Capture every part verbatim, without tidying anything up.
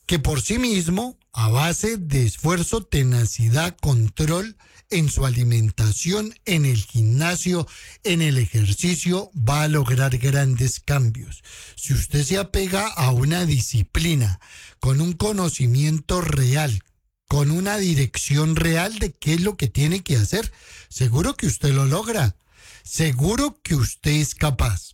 que por sí mismo, a base de esfuerzo, tenacidad, control en su alimentación, en el gimnasio, en el ejercicio, va a lograr grandes cambios. Si usted se apega a una disciplina, con un conocimiento real, con una dirección real de qué es lo que tiene que hacer, seguro que usted lo logra. Seguro que usted es capaz.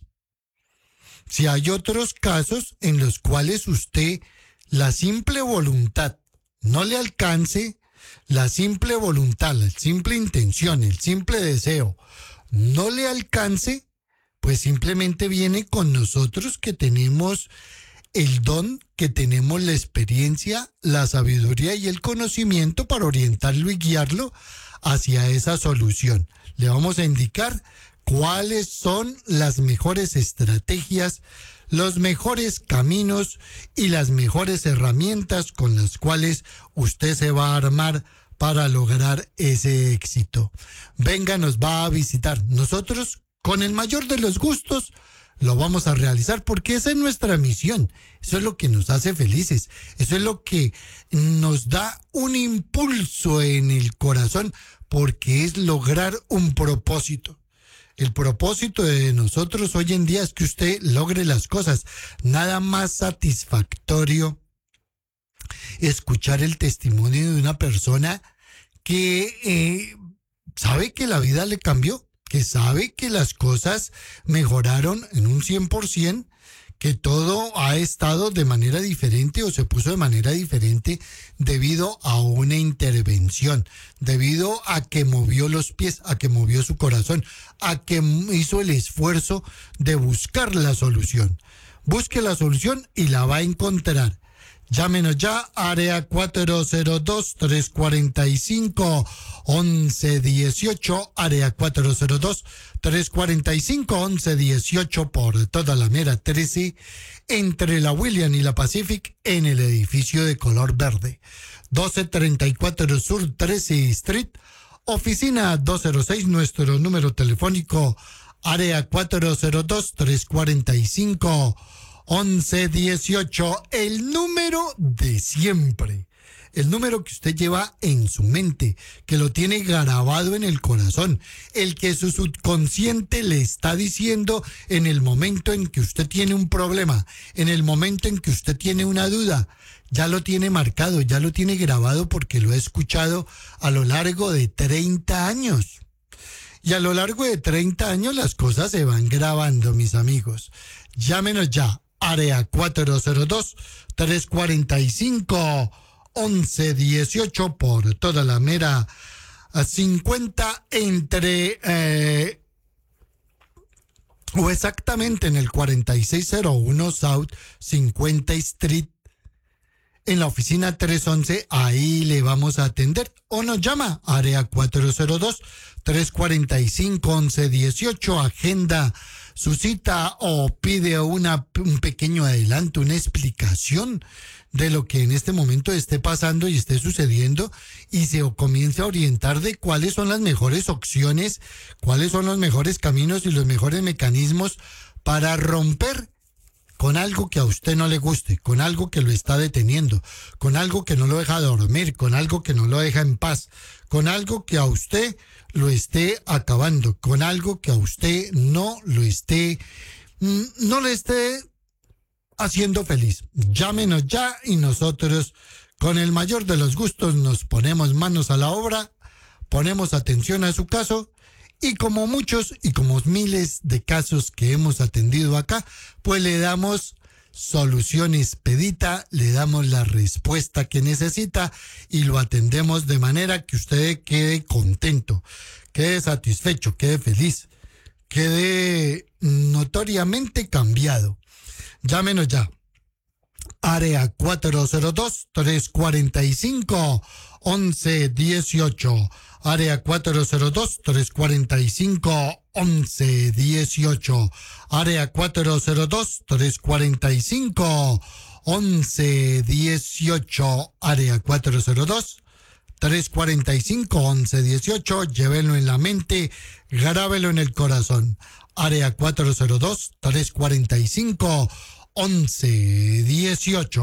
Si hay otros casos en los cuales usted, la simple voluntad no le alcance, la simple voluntad, la simple intención, el simple deseo no le alcance, pues simplemente viene con nosotros que tenemos el don, que tenemos la experiencia, la sabiduría y el conocimiento para orientarlo y guiarlo hacia esa solución. Le vamos a indicar cuáles son las mejores estrategias, los mejores caminos y las mejores herramientas con las cuales usted se va a armar para lograr ese éxito. Venga, nos va a visitar. Nosotros, con el mayor de los gustos, lo vamos a realizar porque esa es nuestra misión. Eso es lo que nos hace felices. Eso es lo que nos da un impulso en el corazón, porque es lograr un propósito. El propósito de nosotros hoy en día es que usted logre las cosas. Nada más satisfactorio escuchar el testimonio de una persona que eh, sabe que la vida le cambió, que sabe que las cosas mejoraron en un cien por ciento, que todo ha estado de manera diferente o se puso de manera diferente debido a una intervención, debido a que movió los pies, a que movió su corazón, a que hizo el esfuerzo de buscar la solución. Busque la solución y la va a encontrar. Llámenos ya, área cuatro cero dos, tres cuatro cinco, once dieciocho, área cuatro cero dos, tres cuatro cinco, once dieciocho por toda la Mera trece, entre la William y la Pacific, en el edificio de color verde. doce treinta y cuatro Sur trece Street, oficina doscientos seis, nuestro número telefónico, área cuatro cero dos, tres cuatro cinco, once dieciocho, el número de siempre, el número que usted lleva en su mente, que lo tiene grabado en el corazón, el que su subconsciente le está diciendo en el momento en que usted tiene un problema, en el momento en que usted tiene una duda, ya lo tiene marcado, ya lo tiene grabado porque lo ha escuchado a lo largo de treinta años. Y a lo largo de treinta años las cosas se van grabando, mis amigos. Llámenos ya. Área cuatro cero dos, tres cuatro cinco, once dieciocho por toda la Mera cincuenta, entre eh, o exactamente en el cuarenta y seis cero uno South cincuenta Street, en la oficina trescientos once. Ahí le vamos a atender, o nos llama área cuatro cero dos, tres cuatro cinco, once dieciocho, agenda su cita o pide una, un pequeño adelanto, una explicación de lo que en este momento esté pasando y esté sucediendo, y se comience a orientar de cuáles son las mejores opciones, cuáles son los mejores caminos y los mejores mecanismos para romper con algo que a usted no le guste, con algo que lo está deteniendo, con algo que no lo deja dormir, con algo que no lo deja en paz, con algo que a usted lo esté acabando, con algo que a usted no lo esté, no le esté haciendo feliz. Llámenos ya y nosotros, con el mayor de los gustos, nos ponemos manos a la obra, ponemos atención a su caso, y como muchos y como miles de casos que hemos atendido acá, pues le damos solución expedita, le damos la respuesta que necesita y lo atendemos de manera que usted quede contento, quede satisfecho, quede feliz, quede notoriamente cambiado. Llámenos ya. Área cuatro cero dos, tres cuatro cinco, once dieciocho. Área cuatro cero dos, tres cuatro cinco, once dieciocho. Área cuatro cero dos, tres cuatro cinco, once dieciocho. Área cuatro cero dos, tres cuatro cinco, once dieciocho. Llévenlo en la mente, grábelo en el corazón. Área cuatro cero dos, tres cuatro cinco, once dieciocho.